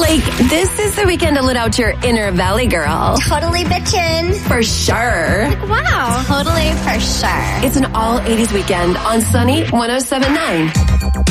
Like, this is the weekend to let out your inner Valley girl. Totally bitchin'. For sure. Wow. Totally for sure. It's an all 80s weekend on Sunny 107.9.